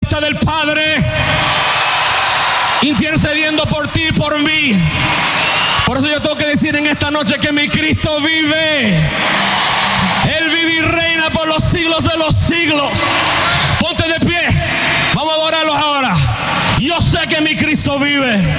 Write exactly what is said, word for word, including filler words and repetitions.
diestra del Padre, intercediendo por ti y por mí. Por eso yo tengo que decir en esta noche que mi Cristo vive. Él vive y reina por los siglos de los siglos. Ponte de pie. Vamos a adorarlos ahora. Yo sé que mi Cristo vive.